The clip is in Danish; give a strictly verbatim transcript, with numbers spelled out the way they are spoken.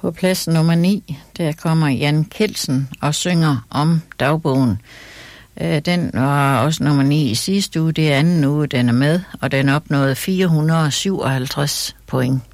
På plads nummer ni, der kommer Jan Kelsen og synger om dagbogen. Den var også nummer ni i sidste uge, det er anden uge, den er med, og den opnåede fire hundrede syvoghalvtreds point.